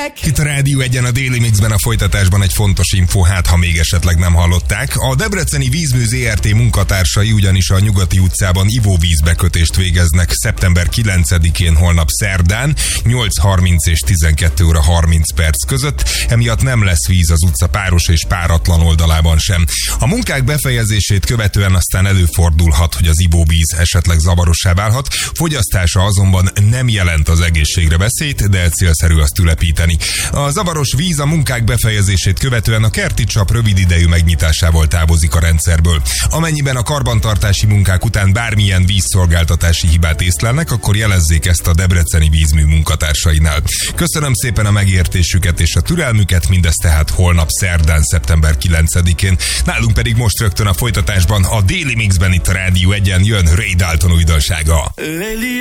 Itt a Rádió Egyen a Déli Mixben a folytatásban egy fontos info, hát ha még esetleg nem hallották. A Debreceni Vízmű Zrt. Munkatársai ugyanis a Nyugati utcában ivóvízbekötést végeznek szeptember 9-én holnap szerdán 8:30 és 12 óra 30 perc között. Emiatt nem lesz víz az utca páros és páratlan oldalában sem. A munkák befejezését követően aztán előfordulhat, hogy az ivóvíz esetleg zavarossá válhat. Fogyasztása azonban nem jelent az egészségre veszélyt, de célszerű azt ülepíteni. A zavaros víz a munkák befejezését követően a kerti csap rövid idejű megnyitásával távozik a rendszerből. Amennyiben a karbantartási munkák után bármilyen vízszolgáltatási hibát észlelnek, akkor jelezzék ezt a Debreceni Vízmű munkatársainál. Köszönöm szépen a megértésüket és a türelmüket, mindez tehát holnap szerdán, szeptember 9-én. Nálunk pedig most rögtön a folytatásban a Déli Mixben itt a Rádió Egyen jön Ray Dalton újdonsága.